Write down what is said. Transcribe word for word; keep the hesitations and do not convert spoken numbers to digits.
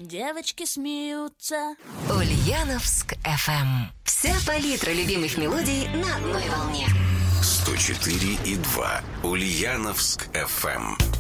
девочки смеются. Ульяновск эф эм. Вся палитра любимых мелодий на одной волне. сто четыре и два Ульяновск эф эм.